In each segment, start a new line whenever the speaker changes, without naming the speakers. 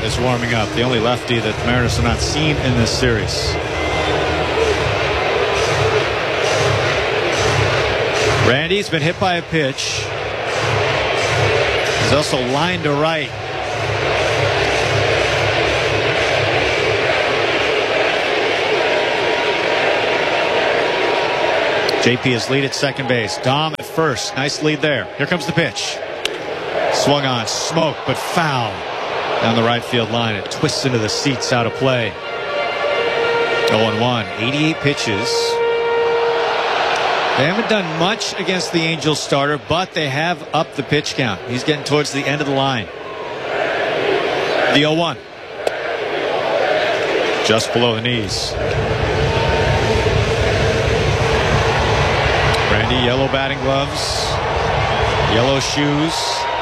is warming up, the only lefty that the Mariners have not seen in this series. Randy's been hit by a pitch. He's also lined to right. JP is lead at second base. Dom at first. Nice lead there. Here comes the pitch. Swung on, smoke, but foul. Down the right field line. It twists into the seats, out of play. 0-1. 88 pitches. They haven't done much against the Angels starter, but they have upped the pitch count. He's getting towards the end of the line. The 0-1. Just below the knees. Randy, yellow batting gloves, yellow shoes.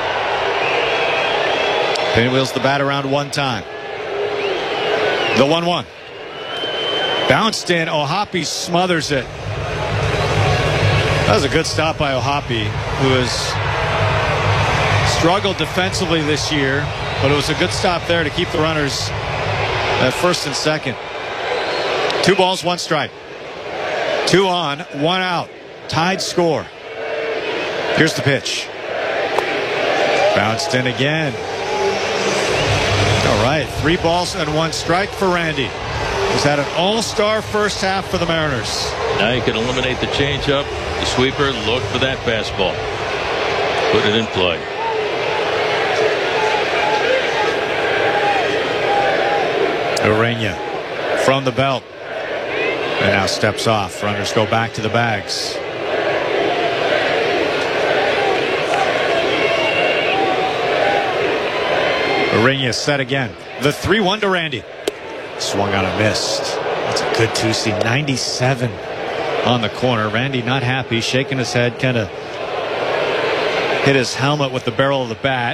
Pinwheels the bat around one time. The 1-1. Bounced in. O'Hoppe smothers it. That was a good stop by O'Hoppe, who has struggled defensively this year, but it was a good stop there to keep the runners at first and second. 2 balls, 1 strike. 2 on, 1 out. Tied score. Here's the pitch. Bounced in again. All right, 3 balls and 1 strike for Randy. He's had an all-star first half for the Mariners.
Now you can eliminate the changeup, the sweeper, look for that fastball. Put it in play.
Urena from the belt. And now steps off. Runners go back to the bags. Urena set again. The 3-1 to Randy. Swung on and missed. That's a good 2-seam. 97 on the corner. Randy not happy, shaking his head, kind of hit his helmet with the barrel of the bat.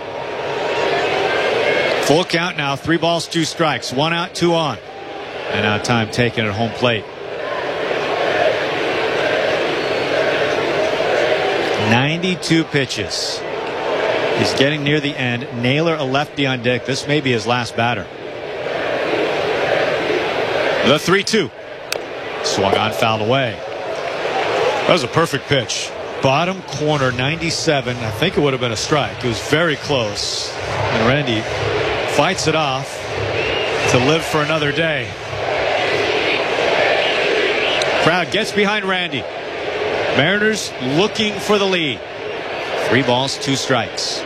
Full count now. 3 balls, 2 strikes. 1 out, 2 on. And now time taken at home plate. 92 pitches. He's getting near the end. Naylor a lefty on deck. This may be his last batter. The 3-2. Swung on, fouled away. That was a perfect pitch. Bottom corner, 97. I think it would have been a strike. It was very close. And Randy fights it off to live for another day. Crowd gets behind Randy. Mariners looking for the lead. 3 balls, 2 strikes.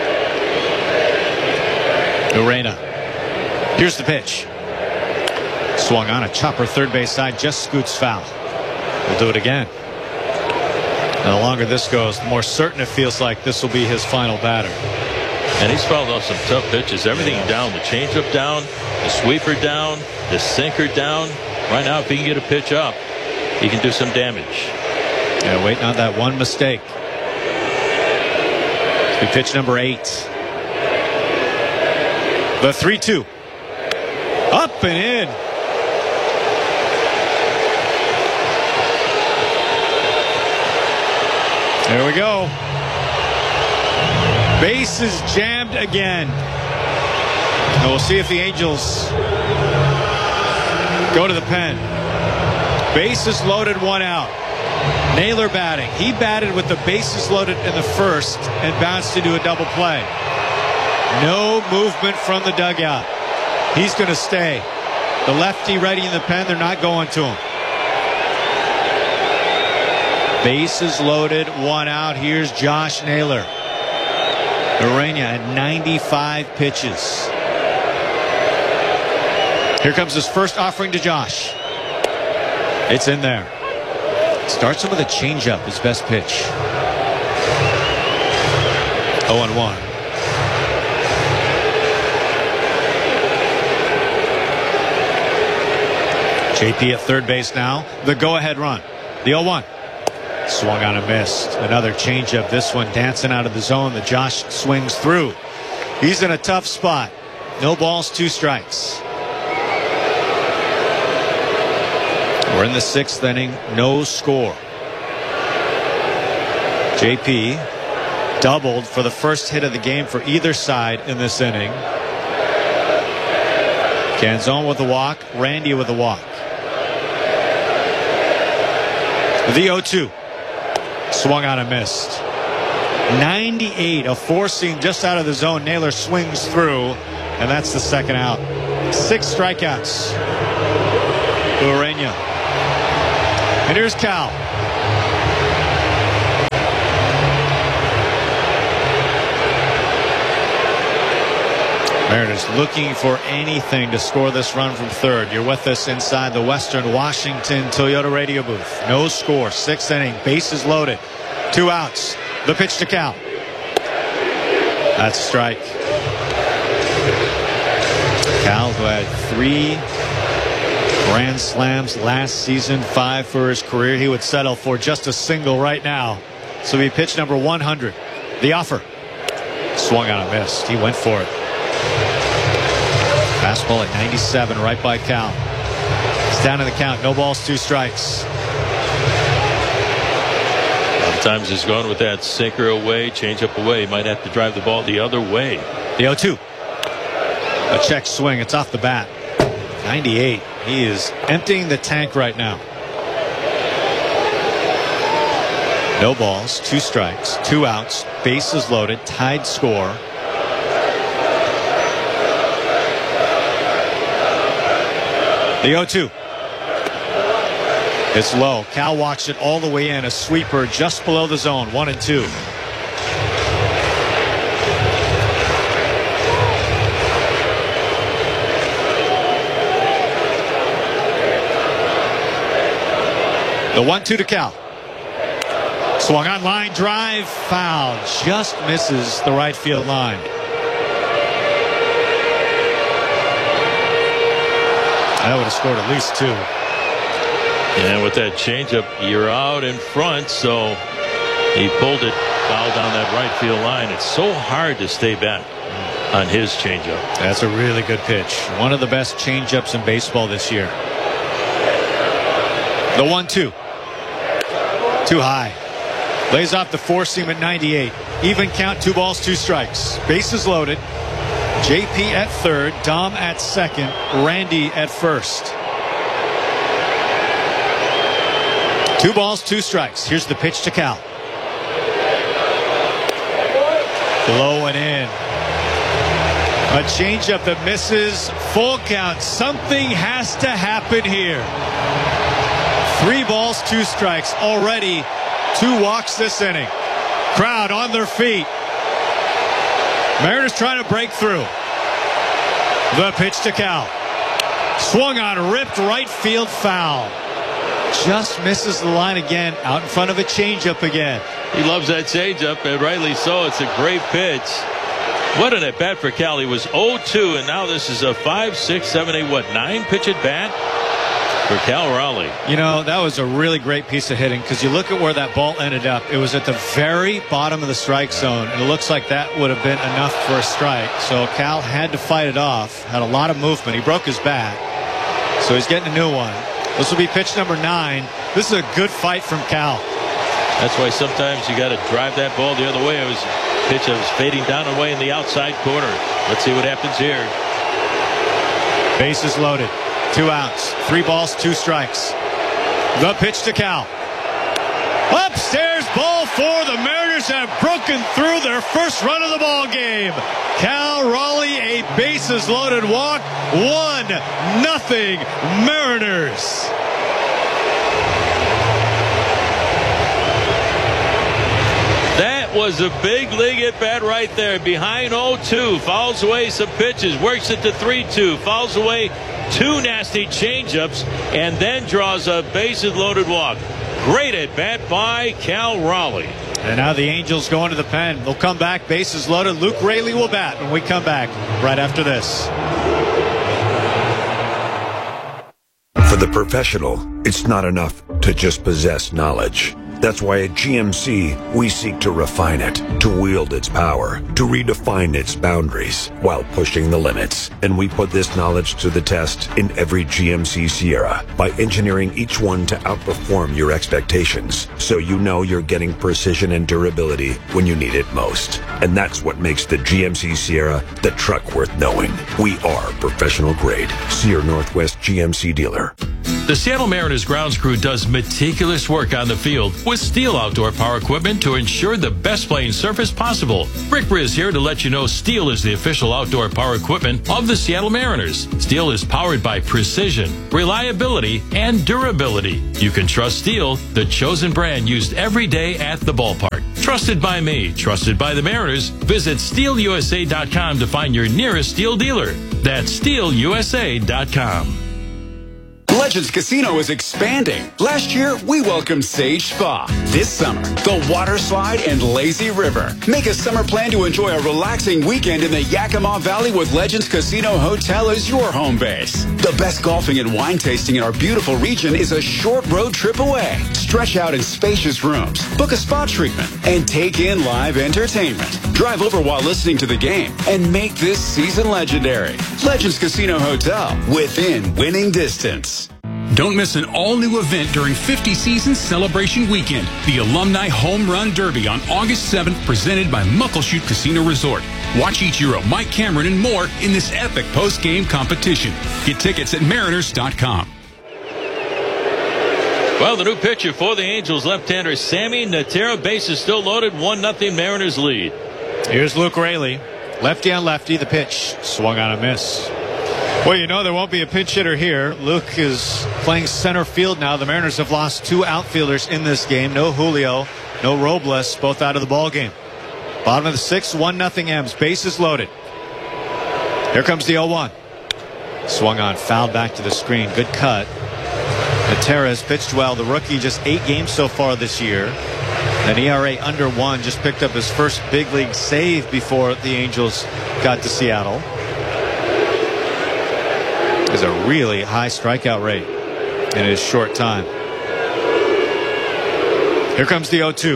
Urena. Here's the pitch. Swung on, a chopper third base side, just scoots foul. We'll do it again. And the longer this goes, the more certain it feels like this will be his final batter.
And he's fouled off some tough pitches. Everything down. The changeup down, the sweeper down, the sinker down. Right now, if he can get a pitch up, he can do some damage.
Yeah, waiting on that one mistake. Be pitch number 8. The 3-2. Up and in. There we go. Bases jammed again. And we'll see if the Angels go to the pen. Bases loaded, 1 out. Naylor batting. He batted with the bases loaded in the first and bounced into a double play. No movement from the dugout. He's going to stay. The lefty ready in the pen. They're not going to him. Bases loaded, 1 out. Here's Josh Naylor. Urena at 95 pitches. Here comes his first offering to Josh. It's in there. Starts him with a changeup, his best pitch. 0-1. JP at third base now. The go-ahead run. The 0-1. Swung on and missed. Another changeup. This one dancing out of the zone that Josh swings through. He's in a tough spot. No balls, 2 strikes. We're in the 6th inning. No score. JP doubled for the first hit of the game for either side in this inning. Canzone with the walk. Randy with the walk. The 0-2. Swung on and missed. 98, a four-seam just out of the zone. Naylor swings through, and that's the second out. 6 strikeouts. Ureña. And here's Cal. Mariners looking for anything to score this run from third. You're with us inside the Western Washington Toyota radio booth. No score, 6th inning, bases loaded, 2 outs. The pitch to Cal. That's a strike. Cal, who had 3 grand slams last season, 5 for his career, he would settle for just a single right now. So he pitched number 100. The offer. Swung on and missed. He went for it. Fastball at 97 right by Cal. It's down to the count. No balls, 2 strikes.
Sometimes he's going with that sinker away, change up away. He might have to drive the ball the other way.
The 0-2. A check swing. It's off the bat. 98. He is emptying the tank right now. No balls, 2 strikes, 2 outs, bases loaded, tied score. The 0-2. It's low. Cal walks it all the way in. A sweeper just below the zone. 1-2. The 1-2 to Cal. Swung on, line drive, foul. Just misses the right field line. That would have scored at least 2.
And with that changeup, you're out in front, so he pulled it foul down that right field line. It's so hard to stay back on his changeup.
That's a really good pitch. One of the best changeups in baseball this year. The 1-2. Too high. Lays off the 4-seam at 98. Even count, 2 balls, 2 strikes. Bases loaded. JP at third, Dom at second, Randy at first. 2 balls, 2 strikes. Here's the pitch to Cal. Low and in. A changeup that misses. Full count. Something has to happen here. 3 balls, 2 strikes. Already 2 walks this inning. Crowd on their feet. Mariners trying to break through. The pitch to Cal. Swung on, ripped right field foul. Just misses the line again, out in front of a changeup again.
He loves that changeup, and rightly so. It's a great pitch. What an at-bat for Cal. He was 0-2, and now this is a 5, 6, 7, 8, 9 pitch at-bat for Cal Raleigh.
You know, that was a really great piece of hitting, because you look at where that ball ended up. It was at the very bottom of the strike zone, and it looks like that would have been enough for a strike. So Cal had to fight it off. Had a lot of movement. He broke his bat, so he's getting a new one. This will be pitch number 9. This is a good fight from Cal.
That's why sometimes you got to drive that ball the other way. It was a pitch that was fading down and away in the outside corner. Let's see what happens here.
Bases loaded. 2 outs, 3 balls, 2 strikes. The pitch to Cal. Upstairs, ball 4. The Mariners have broken through their first run of the ball game. Cal Raleigh, a bases loaded walk. 1-0 Mariners.
That was a big league at bat right there. Behind 0-2, fouls away some pitches, works it to 3-2, fouls away 2 nasty changeups, and then draws a bases loaded walk. Great at bat by Cal Raleigh.
And now the Angels go into the pen. They'll come back, bases loaded. Luke Raley will bat when we come back right after this.
For the professional, it's not enough to just possess knowledge. That's why at GMC, we seek to refine it, to wield its power, to redefine its boundaries while pushing the limits. And we put this knowledge to the test in every GMC Sierra by engineering each one to outperform your expectations, so you know you're getting precision and durability when you need it most. And that's what makes the GMC Sierra the truck worth knowing. We are professional grade. See your Northwest GMC dealer.
The Seattle Mariners grounds crew does meticulous work on the field with Steel outdoor power equipment to ensure the best playing surface possible. Rick Riz here to let you know Steel is the official outdoor power equipment of the Seattle Mariners. Steel is powered by precision, reliability, and durability. You can trust Steel, the chosen brand used every day at the ballpark. Trusted by me, trusted by the Mariners. Visit SteelUSA.com to find your nearest Steel dealer. That's SteelUSA.com.
Legends Casino is expanding. Last year, we welcomed Sage Spa. This summer, the Water Slide and Lazy River. Make a summer plan to enjoy a relaxing weekend in the Yakima Valley with Legends Casino Hotel as your home base. The best golfing and wine tasting in our beautiful region is a short road trip away. Stretch out in spacious rooms, book a spa treatment, and take in live entertainment. Drive over while listening to the game and make this season legendary. Legends Casino Hotel, within winning distance.
Don't miss an all-new event during 50 Seasons Celebration Weekend, the Alumni Home Run Derby on August 7th, presented by Muckleshoot Casino Resort. Watch Ichiro, Mike Cameron, and more in this epic post-game competition. Get tickets at Mariners.com.
Well, the new pitcher for the Angels, left-hander Sammy Natera. Bases still loaded, 1-0 Mariners lead.
Here's Luke Raley, lefty on lefty. The pitch swung on a miss. Well, you know there won't be a pinch hitter here. Luke is playing center field now. The Mariners have lost two outfielders in this game. No Julio, no Robles, both out of the ball game. Bottom of the sixth, 1-0 M's. Bases loaded. Here comes the 0-1. Swung on, fouled back to the screen. Good cut. Natera has pitched well. The rookie, just 8 games so far this year. An ERA under 1, just picked up his first big league save before the Angels got to Seattle. Is a really high strikeout rate in his short time. Here comes the 0-2.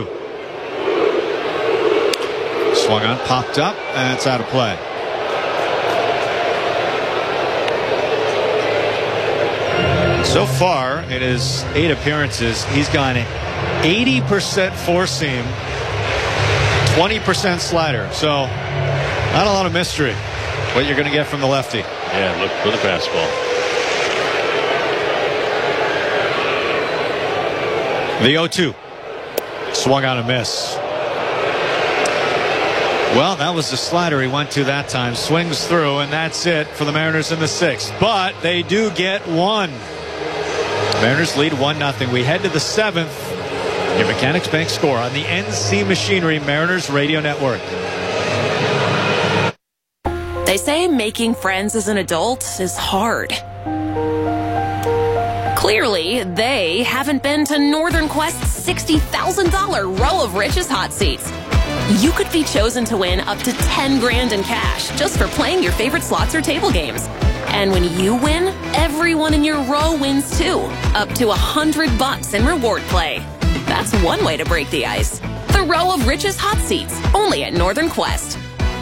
Swung on, popped up, and it's out of play. So far in his 8 appearances, he's gone 80% four seam, 20% slider. So not a lot of mystery what you're going to get from the lefty.
Yeah, look for the fastball.
The 0-2. Swung on a miss. Well, that was the slider he went to that time. Swings through, and that's it for the Mariners in the 6th. But they do get one. Mariners lead 1-0. We head to the 7th. Your Mechanics Bank score on the NC Machinery Mariners Radio Network.
They say making friends as an adult is hard. Clearly, they haven't been to Northern Quest's $60,000 Row of Riches hot seats. You could be chosen to win up to $10,000 in cash just for playing your favorite slots or table games. And when you win, everyone in your row wins too, up to $100 in reward play. That's one way to break the ice. The Row of Riches hot seats, only at Northern Quest.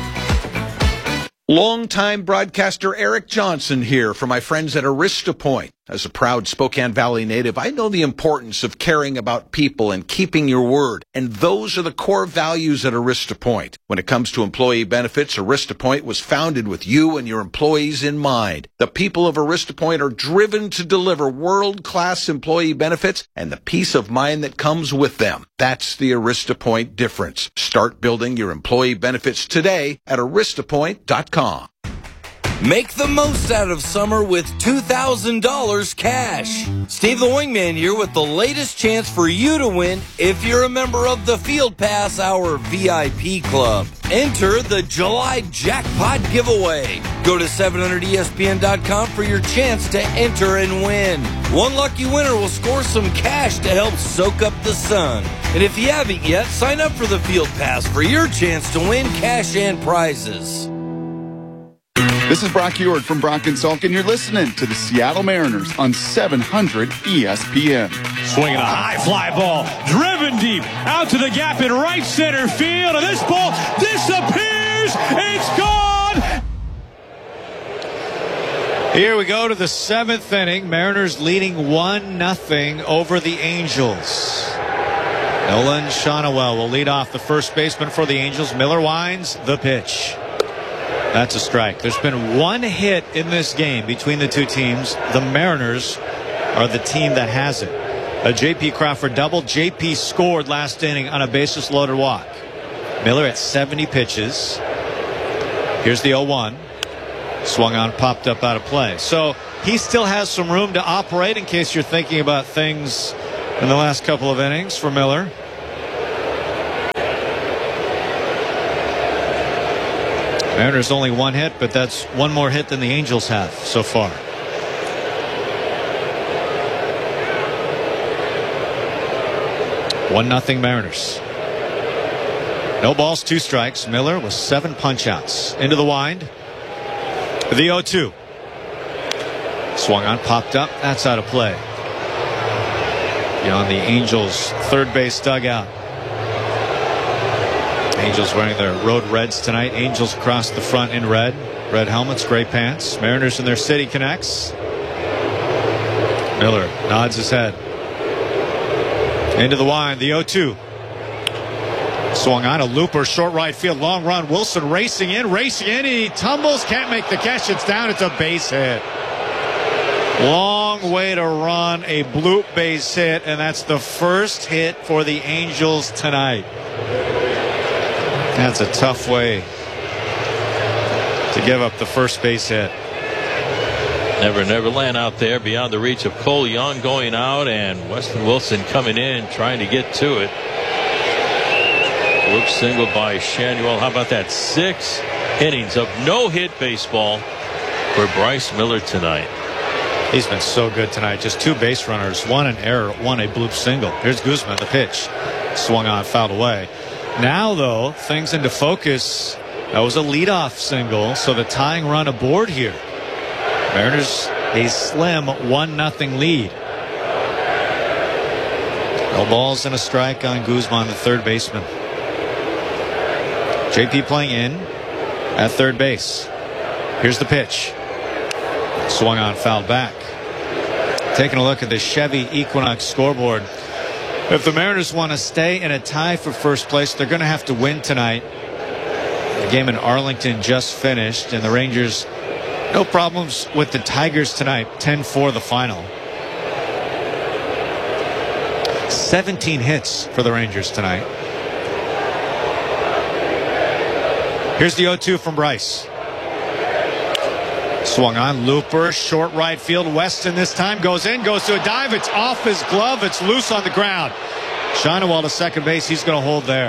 Longtime broadcaster Eric Johnson here for my friends at Arista Point. As a proud Spokane Valley native, I know the importance of caring about people and keeping your word. And those are the core values at Arista Point. When it comes to employee benefits, Arista Point was founded with you and your employees in mind. The people of Arista Point are driven to deliver world-class employee benefits and the peace of mind that comes with them. That's the Arista Point difference. Start building your employee benefits today at aristapoint.com.
Make the most out of summer with $2,000 cash. Steve the Wingman here with the latest chance for you to win if you're a member of the Field Pass Hour VIP Club. Enter the July Jackpot Giveaway. Go to 700ESPN.com for your chance to enter and win. One lucky winner will score some cash to help soak up the sun. And if you haven't yet, sign up for the Field Pass for your chance to win cash and prizes.
This is Brock Ewart from Brock & Salk, and you're listening to the Seattle Mariners on 700 ESPN.
Swinging a high fly ball, driven deep out to the gap in right center field, and this ball disappears. It's gone. Here we go to the 7th inning. Mariners leading 1-0 over the Angels. Nolan Shonowell will lead off, the first baseman for the Angels. Miller winds the pitch. That's a strike. There's been one hit in this game between the two teams. The Mariners are the team that has it. A J.P. Crawford double. J.P. scored last inning on a bases loaded walk. Miller at 70 pitches. Here's the 0-1. Swung on, popped up out of play. So he still has some room to operate in case you're thinking about things in the last couple of innings for Miller. Mariners only one hit, but that's one more hit than the Angels have so far. One nothing Mariners. No balls, 2 strikes. Miller with 7 punch outs. Into the wind. The 0-2. Swung on, popped up. That's out of play. Beyond the Angels' third base dugout. Angels wearing their road reds tonight. Angels across the front in red. Red helmets, gray pants. Mariners in their city connects. Miller nods his head. Into the wind, the 0-2. Swung on, a looper, short right field, long run. Wilson racing in. He tumbles, can't make the catch. It's down. It's a base hit. Long way to run, a bloop base hit, and that's the first hit for the Angels tonight. That's a tough way to give up the first base hit.
Never Land out there beyond the reach of Cole Young going out, and Weston Wilson coming in trying to get to it. Loop single by Shanuel. How about that? 6 innings of no-hit baseball for Bryce Miller tonight.
He's been so good tonight. Just 2 base runners, 1 an error, 1 a bloop single. Here's Guzman, the pitch. Swung on, fouled away. Now, though, things into focus. That was a leadoff single, so the tying run aboard here. Mariners a slim 1-0 lead. No balls and a strike on Guzman, the third baseman. JP playing in at third base. Here's the pitch. Swung on, fouled back. Taking a look at the Chevy Equinox scoreboard. If the Mariners want to stay in a tie for first place, they're going to have to win tonight. The game in Arlington just finished, and the Rangers, no problems with the Tigers tonight. 10-4 the final. 17 hits for the Rangers tonight. Here's the 0-2 from Bryce. Swung on, looper, short right field. Weston this time goes in, goes to a dive. It's off his glove. It's loose on the ground. Shonowell to second base. He's going to hold there.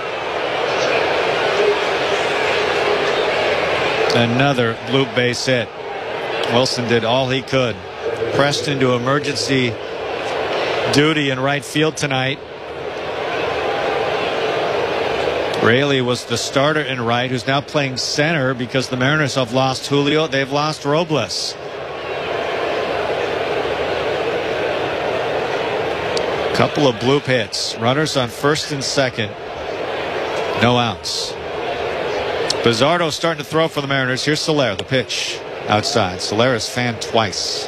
Another bloop base hit. Wilson did all he could. Pressed into emergency duty in right field tonight. Raley was the starter in right, who's now playing center because the Mariners have lost Julio. They've lost Robles. Couple of bloop hits. Runners on first and second. No outs. Bizzardo starting to throw for the Mariners. Here's Soler, the pitch outside. Soler is fanned twice.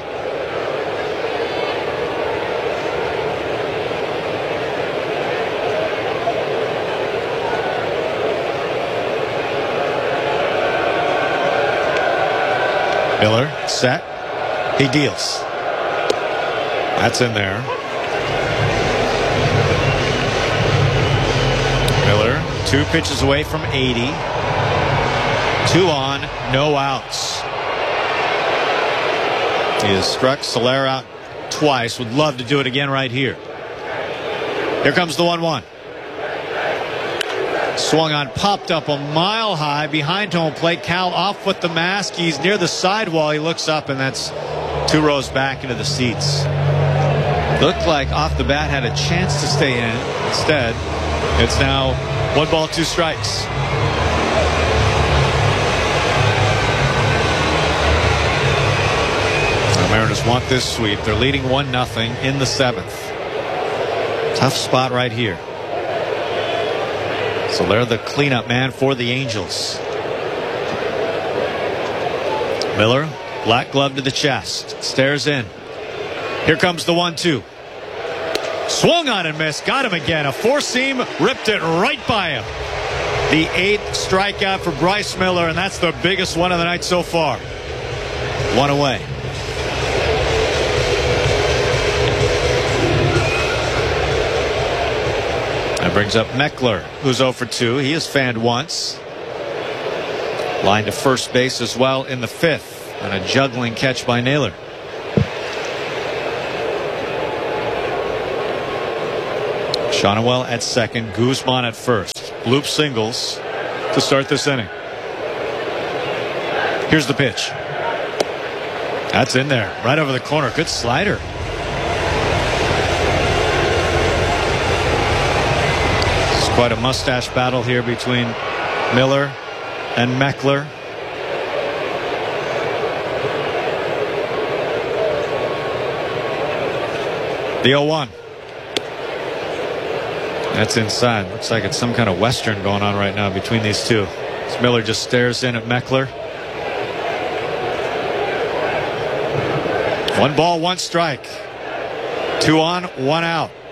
Miller set. He deals. That's in there. Miller 2 pitches away from 80. 2 on, no outs. He has struck Soler out twice. Would love to do it again right here. Here comes the 1-1. Swung on, popped up a mile high behind home plate. Cal off with the mask. He's near the sidewall. He looks up, and that's 2 rows back into the seats. Looked like off the bat had a chance to stay in. Instead, it's now 1 ball, 2 strikes. The Mariners want this sweep. They're leading 1-0 in the 7th. Tough spot right here. So they're the cleanup man for the Angels. Miller, black glove to the chest, stares in. Here comes the 1-2. Swung on and missed. Got him again. A four-seam, ripped it right by him. The 8th strikeout for Bryce Miller, and that's the biggest one of the night so far. One away. That brings up Meckler, who's 0 for 2. He has fanned once. Line to first base as well in the 5th, and a juggling catch by Naylor. Shonwell at second, Guzman at first. Loop singles to start this inning. Here's the pitch. That's in there, right over the corner. Good slider. It's quite a mustache battle here between Miller and Meckler. The 0-1. That's inside. Looks like it's some kind of Western going on right now between these two. As Miller just stares in at Meckler. 1 ball, 1 strike. 2 on, 1 out.